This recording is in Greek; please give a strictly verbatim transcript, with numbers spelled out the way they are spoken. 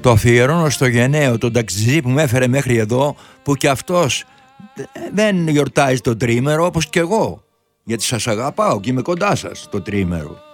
το αφιερώνω στο Γενναίο, τον ταξιτζή που με έφερε μέχρι εδώ, που κι αυτός δεν γιορτάζει το τρίμερο όπως κι εγώ. Γιατί σας αγαπάω και είμαι κοντά σας το τρίμερο.